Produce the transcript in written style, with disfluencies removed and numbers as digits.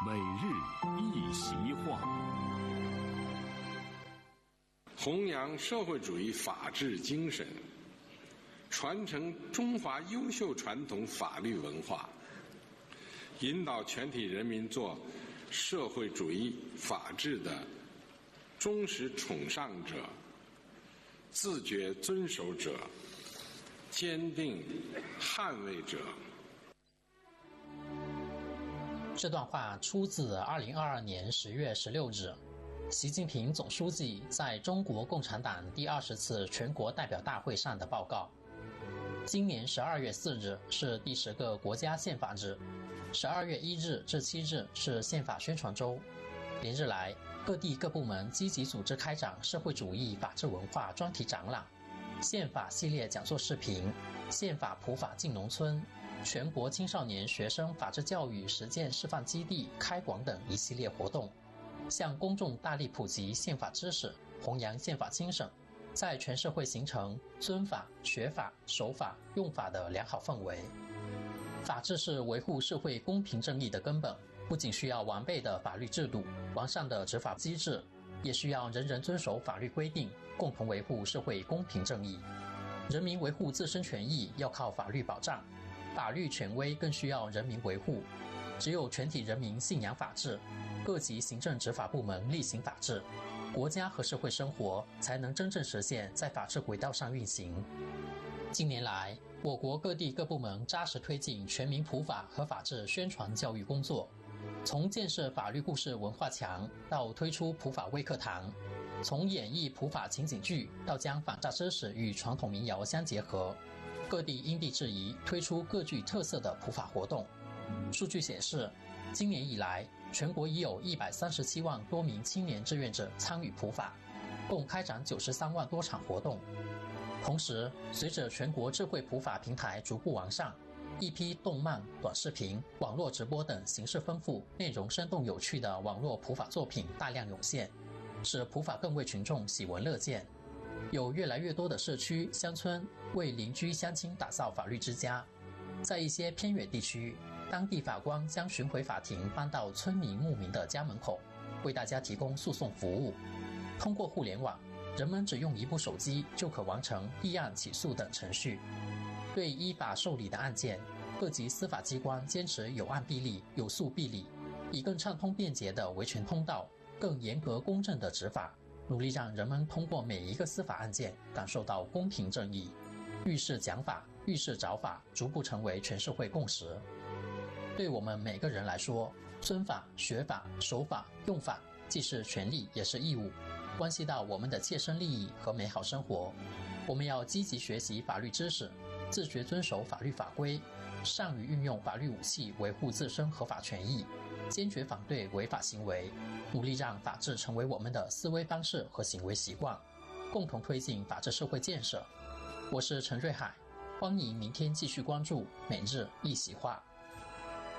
每日一席话， 弘扬社会主义法治精神，传承中华优秀传统法律文化，引导全体人民做社会主义法治的忠实崇尚者、自觉遵守者、坚定捍卫者。 这段话出自2022年10月16日，习近平总书记在中国共产党第20次全国代表大会上的报告。今年12月4日是第10个国家宪法日，12月1日至7日是宪法宣传周。连日来，各地各部门积极组织开展社会主义法治文化专题展览、宪法系列讲座视频、宪法普法进农村、全国青少年学生法治教育实践示范基地开广等一系列活动，向公众大力普及宪法知识，弘扬宪法精神，在全社会形成尊法、学法、守法、用法的良好氛围。法治是维护社会公平正义的根本，不仅需要完备的法律制度、完善的执法机制，也需要人人遵守法律规定，共同维护社会公平正义。人民维护自身权益要靠法律保障，法律权威更需要人民维护。只有全体人民信仰法治，各级行政执法部门厉行法治，国家和社会生活才能真正实现在法治轨道上运行。近年来，我国各地各部门扎实推进全民普法和法治宣传教育工作，从建设法律故事文化墙到推出普法微课堂，从演绎普法情景剧到将反诈知识与传统民谣相结合，各地因地制宜推出各具特色的普法活动。数据显示，今年以来，全国已有137万多名青年志愿者参与普法，共开展93万多场活动。同时，随着全国智慧普法平台逐步完善，一批动漫、短视频、网络直播等形式丰富、内容生动有趣的网络普法作品大量涌现，使普法更为群众喜闻乐见。有越来越多的社区、乡村为邻居乡亲打造法律之家。在一些偏远地区，当地法官将巡回法庭搬到村民牧民的家门口，为大家提供诉讼服务。通过互联网，人们只用一部手机就可完成立案、起诉等程序。对依法受理的案件，各级司法机关坚持有案必立、有诉必理，以更畅通便捷的维权通道、更严格公正的执法，努力让人们通过每一个司法案件感受到公平正义。遇事讲法，遇事找法，逐步成为全社会共识。对我们每个人来说，尊法、学法、守法、用法既是权利也是义务，关系到我们的切身利益和美好生活。我们要积极学习法律知识，自觉遵守法律法规，善于运用法律武器维护自身合法权益，坚决反对违法行为，努力让法治成为我们的思维方式和行为习惯，共同推进法治社会建设。我是陈瑞海，欢迎明天继续关注每日一席话。